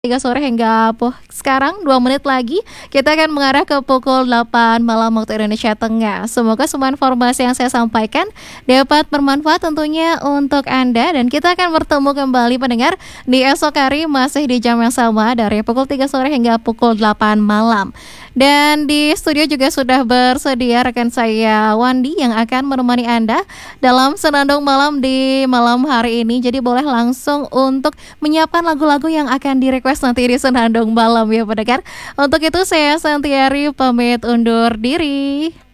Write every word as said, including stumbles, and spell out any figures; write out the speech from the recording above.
tiga sore hingga po sekarang dua menit lagi kita akan mengarah ke pukul delapan malam waktu Indonesia Tengah. Semoga semua informasi yang saya sampaikan dapat bermanfaat tentunya untuk Anda, dan kita akan bertemu kembali pendengar di esok hari masih di jam yang sama dari pukul tiga sore hingga pukul delapan malam. Dan di studio juga sudah bersedia rekan saya Wandi yang akan menemani Anda dalam Senandung Malam di malam hari ini. Jadi boleh langsung untuk menyiapkan lagu-lagu yang akan di-request nanti di Senandung Malam ya pendengar. Untuk itu saya Santiari pamit undur diri.